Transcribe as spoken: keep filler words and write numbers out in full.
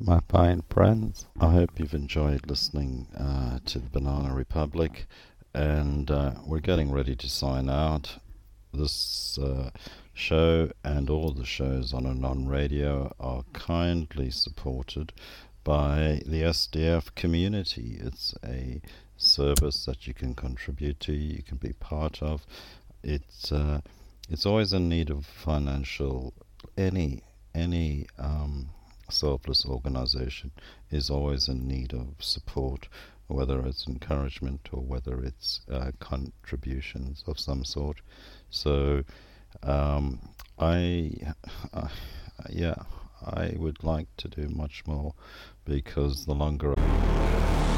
My fine friends, I hope you've enjoyed listening uh, to the Banana Republic, and uh, we're getting ready to sign out. This uh, show and all the shows on Anon Radio are kindly supported by the S D F community. It's a service that you can contribute to, you can be part of. It's uh, it's always in need of financial any any um, selfless organization is always in need of support, whether it's encouragement or whether it's uh, contributions of some sort. So um, I, uh, yeah, I would like to do much more because the longer